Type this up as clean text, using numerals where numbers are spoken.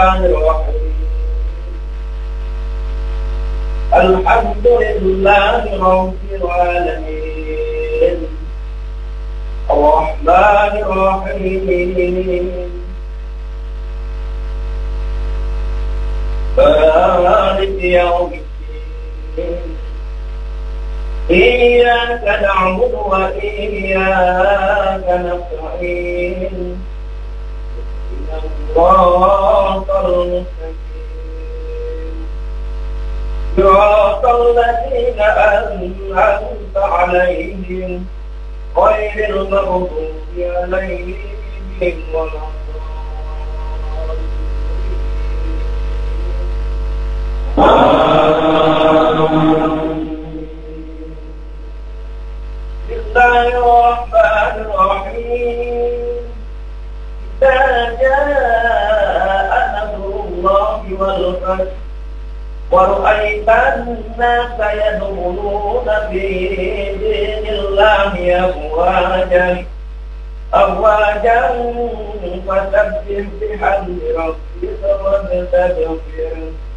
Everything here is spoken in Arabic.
الرحيم الحمد لله رب العالمين الرحمن الرحيم مالك يوم الدين إياك نعبد وإياك نستعين صراط المستقيم صراط الذين أنعمت عليهم غير المغضوب عليهم ولا بسم الله الرحمن الرحيم إذا جاء نصر الله والفتح ورأيت الناس يدخلون في دين الله أفواجا فسبح بحمد ربك واستغفره